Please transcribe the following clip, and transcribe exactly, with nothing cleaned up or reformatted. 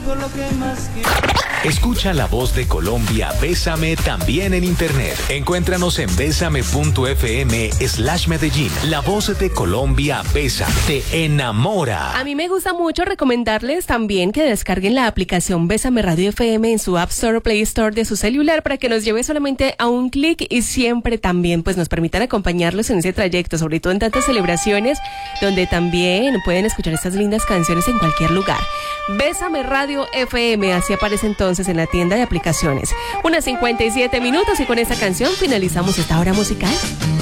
Escucha la voz de Colombia, Bésame, también en internet. Encuéntranos en bésame.fm slash Medellín. La voz de Colombia, Bésame, te enamora. A mí me gusta mucho recomendarles también que descarguen la aplicación Bésame Radio F M en su App Store o Play Store de su celular para que nos lleve solamente a un clic y siempre también pues nos permitan acompañarlos en ese trayecto, sobre todo en tantas celebraciones donde también pueden escuchar estas lindas canciones en cualquier lugar. Bésame Radio F M, así aparece entonces en la tienda de aplicaciones. Unas cincuenta y siete minutos y con esta canción finalizamos esta hora musical.